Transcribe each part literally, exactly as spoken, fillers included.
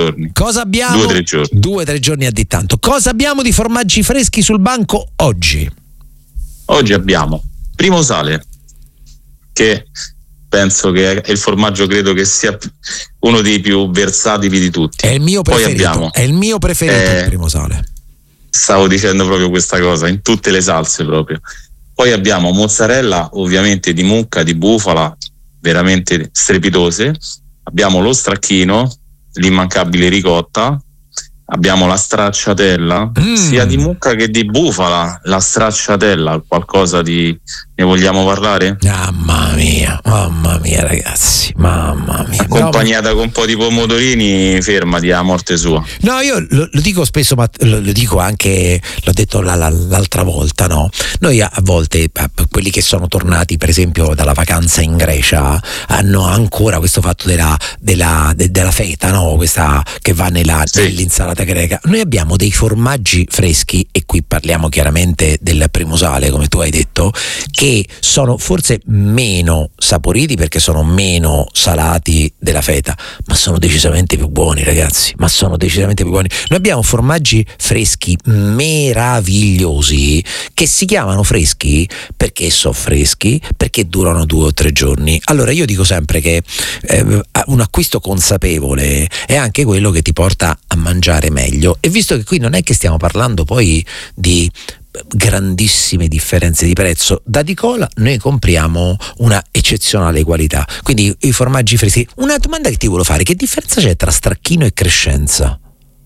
giorni. Cosa abbiamo? Due o tre giorni. Due o tre giorni a di tanto. Cosa abbiamo di formaggi freschi sul banco oggi? Oggi abbiamo Primosale, che penso che è il formaggio, credo che sia uno dei più versatili di tutti. È il mio preferito. Poi abbiamo, è il mio preferito eh, il Primosale. Stavo dicendo proprio questa cosa, in tutte le salse proprio. Poi abbiamo mozzarella, ovviamente di mucca, di bufala, veramente strepitose. Abbiamo lo stracchino, l'immancabile ricotta. Abbiamo la stracciatella, mm. sia di mucca che di bufala. La stracciatella, qualcosa di... ne vogliamo parlare? Mamma mia, mamma mia ragazzi, mamma mia. Accompagnata no, con un po' di pomodorini, fermati a morte sua. No, io lo, lo dico spesso, ma lo, lo dico anche, l'ho detto la, la, l'altra volta, no? Noi a, a volte, quelli che sono tornati per esempio dalla vacanza in Grecia, hanno ancora questo fatto della, della, de, della feta, no? Questa che va nella, sì. nell'insalata greca. Noi abbiamo dei formaggi freschi, e qui parliamo chiaramente del Primosale, come tu hai detto, che sono forse meno saporiti perché sono meno salati della feta, ma sono decisamente più buoni, ragazzi, ma sono decisamente più buoni. Noi abbiamo formaggi freschi meravigliosi che si chiamano freschi perché sono freschi, perché durano due o tre giorni. Allora io dico sempre che eh, un acquisto consapevole è anche quello che ti porta a mangiare meglio, e visto che qui non è che stiamo parlando poi di grandissime differenze di prezzo, da Dicola noi compriamo una eccezionale qualità, quindi i formaggi freschi. Una domanda che ti volevo fare: che differenza c'è tra Stracchino e Crescenza?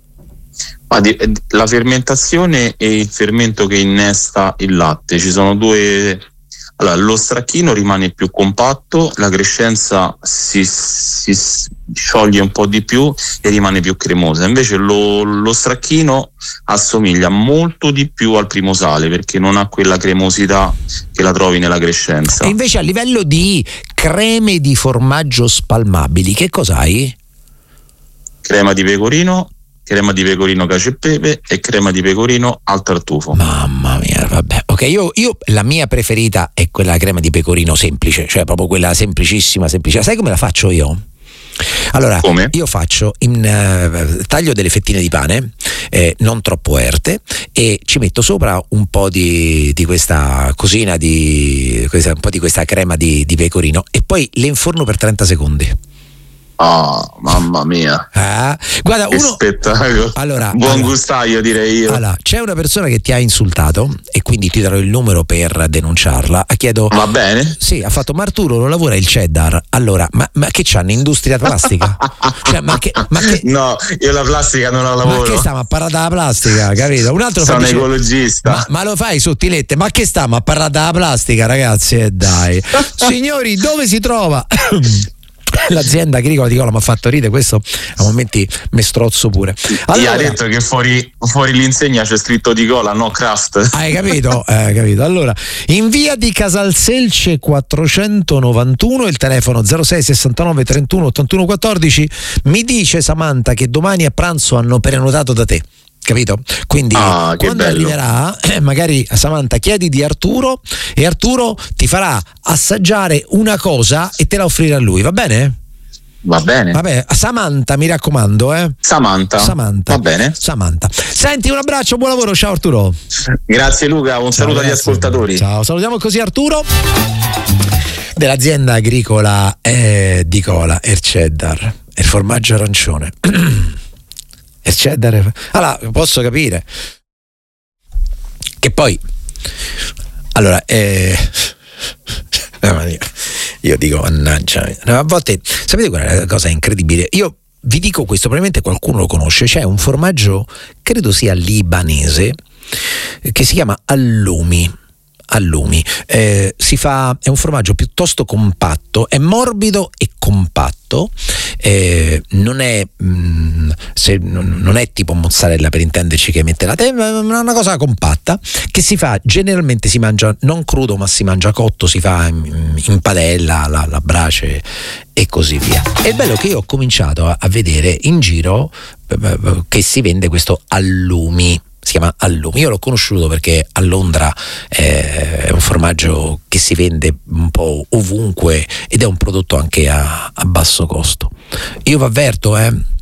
La fermentazione e il fermento che innesta il latte, ci sono due. Allora, lo Stracchino rimane più compatto, la Crescenza si, si scioglie un po' di più e rimane più cremosa. Invece lo, lo Stracchino assomiglia molto di più al Primosale perché non ha quella cremosità che la trovi nella Crescenza. E invece a livello di creme di formaggio spalmabili, che cosa hai? Crema di pecorino, crema di pecorino cacio e pepe e crema di pecorino al tartufo. Mamma mia, vabbè. Ok, io, io la mia preferita è quella crema di pecorino semplice, cioè proprio quella semplicissima, semplicissima. Sai come la faccio io? Allora, come? Io faccio in uh, taglio delle fettine di pane, eh, non troppo erte, e ci metto sopra un po' di, di questa cosina di questa, un po' di questa crema di, di pecorino, e poi le inforno per trenta secondi. Oh, mamma mia. Ah, guarda, che uno spettacolo. Allora, buon allora, gustaio, direi io. Allora, c'è una persona che ti ha insultato e quindi ti darò il numero per denunciarla. Chiedo. Va bene? Sì, ha fatto: ma Arturo non lavora il cheddar? Allora, ma, ma che c'hanno, industria plastica? Cioè, ma che, ma che... No, io la plastica non la lavoro. Ma che stiamo a parlare della plastica, capito? Un altro sono fa, dice, ecologista. Ma, ma lo fai sottilette? Ma che stiamo a parlare della plastica, ragazzi? E eh, dai. Signori, dove si trova? L'azienda agricola di Cola mi ha fatto ridere, questo a momenti mi strozzo pure. Allora, io ha detto che fuori, fuori l'insegna c'è scritto di Cola, no Kraft. Hai capito? Hai capito. Allora, in via di Casalselce quattrocentonovantuno, il telefono zero sei sessantanove trentuno ottantuno quattordici. Mi dice Samantha che domani a pranzo hanno prenotato da te. Capito? Quindi ah, quando bello. arriverà, eh, magari a Samantha chiedi di Arturo e Arturo ti farà assaggiare una cosa e te la offrirà a lui, va bene? Va bene. Vabbè, Samantha, mi raccomando, eh. Samantha. Samantha. Va bene. Samantha. Senti, un abbraccio, buon lavoro, ciao Arturo. Grazie Luca, un ciao, saluto ragazzi. agli ascoltatori. Ciao, salutiamo così Arturo dell'azienda agricola eh, di Cola, il cheddar, il formaggio arancione. Il cheddar. Allora, posso capire che poi allora eh, io dico mannaggia, a volte sapete qual è la cosa incredibile? Io vi dico questo, probabilmente qualcuno lo conosce. C'è un formaggio, credo sia libanese, che si chiama allumi. Allumi, eh, si fa, è un formaggio piuttosto compatto, è morbido e compatto, eh, non è mh, se, non, non è tipo mozzarella, per intenderci, che mette la te, ma è una cosa compatta che si fa, generalmente si mangia non crudo ma si mangia cotto, si fa in, in padella, la, la brace e così via. E il bello è che io ho cominciato a, a vedere in giro eh, che si vende questo allumi. Si chiama allumi. Io l'ho conosciuto perché a Londra eh, è un formaggio che si vende un po' ovunque ed è un prodotto anche a, a basso costo. Io vi avverto, eh,